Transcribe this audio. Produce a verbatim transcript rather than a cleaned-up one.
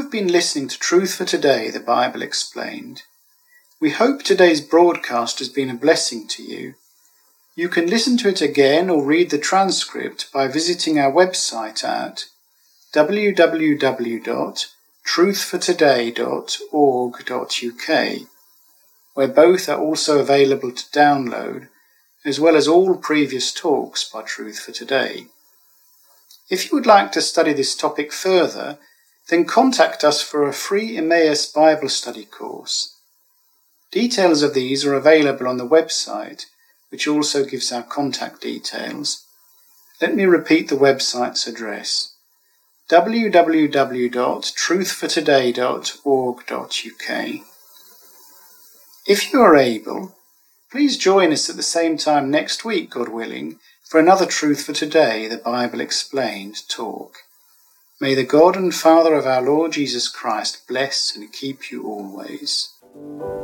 have been listening to Truth for Today, the Bible Explained. We hope today's broadcast has been a blessing to you. You can listen to it again or read the transcript by visiting our website at w w w dot truth for today dot org dot u k, where both are also available to download, as well as all previous talks by Truth for Today. If you would like to study this topic further, then contact us for a free Emmaus Bible study course. Details of these are available on the website, which also gives our contact details. Let me repeat the website's address: w w w dot truth for today dot org dot u k. If you are able, please join us at the same time next week, God willing, for another Truth for Today, the Bible Explained talk. May the God and Father of our Lord Jesus Christ bless and keep you always.